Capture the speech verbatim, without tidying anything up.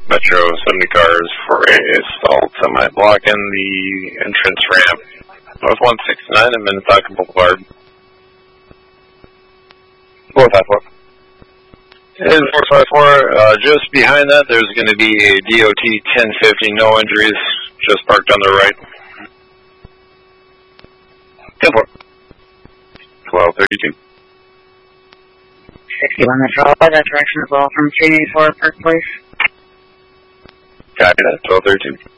Metro, seventy cars for a stalled semi blocking the entrance ramp. North one sixty-nine and Minnetonka Boulevard. four five four. It is four five four. Uh, just behind that, there's going to be a D O T ten fifty, no injuries, just parked on the right. ten four. twelve thirty-two. sixty-one Metro, that direction as well from three eighty-four Park Place. Copy that, twelve thirty-two.